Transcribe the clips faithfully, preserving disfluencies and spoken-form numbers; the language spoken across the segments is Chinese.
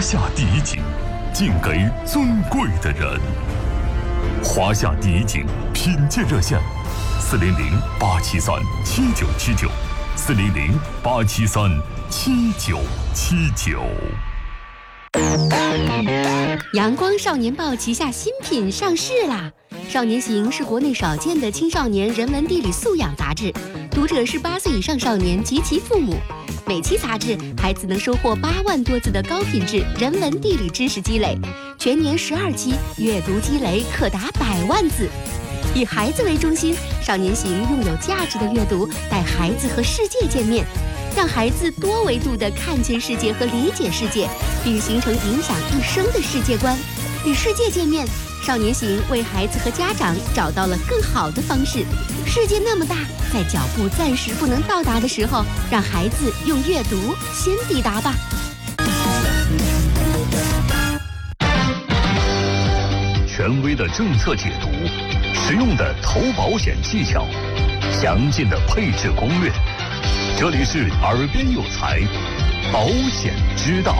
夏第一景，敬给尊贵的人。华夏第一景品鉴热线：四零零八七三七九七九，四零零八七三七九七九。 阳光少年报旗下新品上市啦！少年行是国内少见的青少年人文地理素养杂志，读者是八岁以上少年及其父母。每期杂志，孩子能收获八万多字的高品质人文地理知识积累，全年十二期，阅读积累可达百万字。以孩子为中心，少年行用有价值的阅读带孩子和世界见面，让孩子多维度地看见世界和理解世界，并形成影响一生的世界观。与世界见面，少年行为孩子和家长找到了更好的方式。世界那么大，在脚步暂时不能到达的时候，让孩子用阅读先抵达吧。 权威的政策解读，实用的投保险技巧，详尽的配置攻略。这里是耳边有才，保险之道。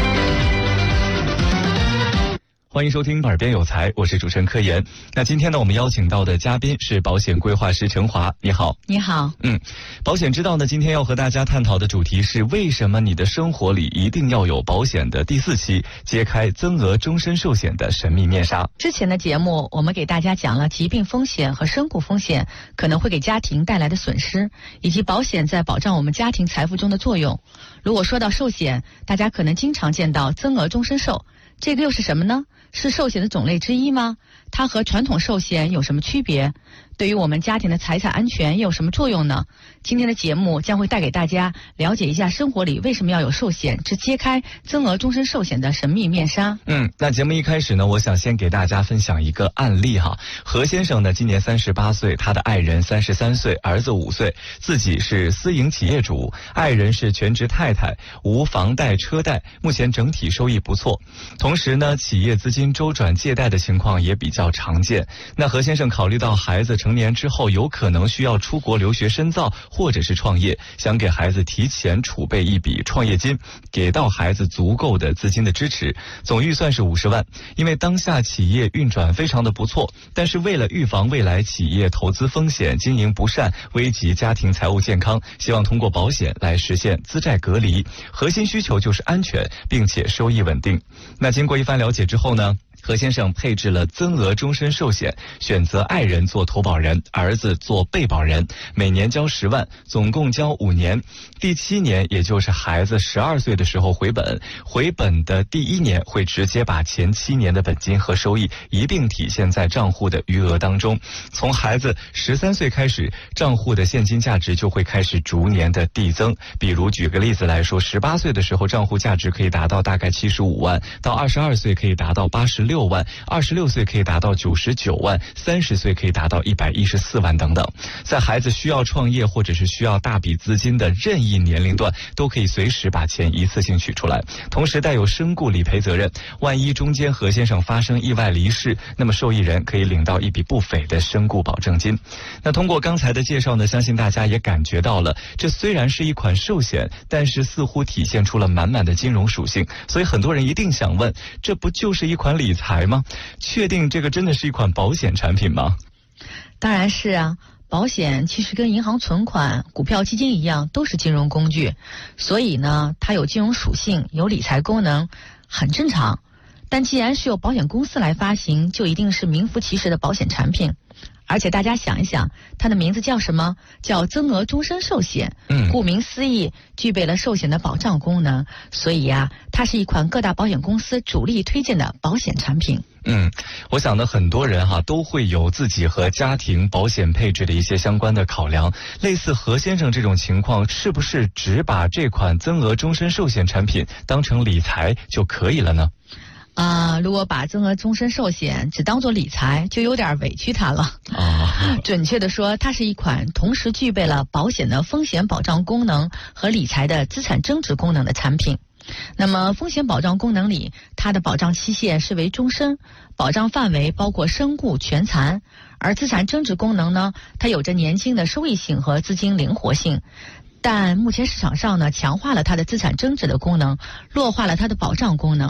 欢迎收听耳边有才，我是主持人柯岩。那今天呢，我们邀请到的嘉宾是保险规划师陈华。你好。 你好。 嗯，保险之道呢，今天要和大家探讨的主题是为什么你的生活里一定要有保险的第四期，揭开增额终身寿险的神秘面纱。 之前的节目我们给大家讲了疾病风险和身故风险可能会给家庭带来的损失，以及保险在保障我们家庭财富中的作用。如果说到寿险，大家可能经常见到增额终身寿，这个又是什么呢？是寿险的种类之一吗？它和传统寿险有什么区别？对于我们家庭的财产安全又有什么作用呢？今天的节目将会带给大家了解一下生活里为什么要有寿险，之揭开增额终身寿险的神秘面纱。 嗯，那节目一开始呢，我想先给大家分享一个案例哈。何先生呢，今年三十八岁，他的爱人三十三岁，儿子五岁，自己是私营企业主，爱人是全职太太，无房贷车贷，目前整体收益不错。同时呢，企业资金周转借贷的情况也比较常见。那何先生考虑到孩子成年之后有可能需要出国留学深造或者是创业，想给孩子提前储备一笔创业金，给到孩子足够的资金的支持，总预算是五十万。因为当下企业运转非常的不错，但是为了预防未来企业投资风险、经营不善危及家庭财务健康，希望通过保险来实现资债隔离，核心需求就是安全并且收益稳定。那经过一番了解之后呢，何先生配置了增额终身寿险，选择爱人做投保人，儿子做被保人，每年交十万，总共交五年。第七年，也就是孩子十二岁的时候回本，回本的第一年会直接把前七年的本金和收益一并体现在账户的余额当中。从孩子十三岁开始，账户的现金价值就会开始逐年的递增。比如举个例子来说，十八岁的时候账户价值可以达到大概七十五万，到二十二岁可以达到八十六万，二十六岁可以达到九十九万，三十岁可以达到一百一十四万等等。在孩子需要创业或者是需要大笔资金的任意年龄段，都可以随时把钱一次性取出来。同时带有身故理赔责任，万一中间何先生发生意外离世，那么受益人可以领到一笔不菲的身故保证金。那通过刚才的介绍呢，相信大家也感觉到了，这虽然是一款寿险，但是似乎体现出了满满的金融属性。所以很多人一定想问，这不就是一款理财吗？确定这个真的是一款保险产品吗？ 当然是啊，保险其实跟银行存款、股票基金一样，都是金融工具，所以呢，它有金融属性，有理财功能，很正常。但既然是由保险公司来发行，就一定是名副其实的保险产品。而且大家想一想，它的名字叫什么？叫增额终身寿险。嗯，顾名思义，具备了寿险的保障功能，所以呀、啊，它是一款各大保险公司主力推荐的保险产品。 嗯，我想呢，很多人哈都会有自己和家庭保险配置的一些相关的考量。类似何先生这种情况，是不是只把这款增额终身寿险产品当成理财就可以了呢？ 啊、呃，如果把增额终身寿险只当作理财，就有点委屈它了。啊，准确的说，它是一款同时具备了保险的风险保障功能和理财的资产增值功能的产品。那么风险保障功能里，它的保障期限是为终身，保障范围包括身故全残。而资产增值功能呢，它有着年轻的收益性和资金灵活性。但目前市场上呢，强化了它的资产增值的功能，弱化了它的保障功能。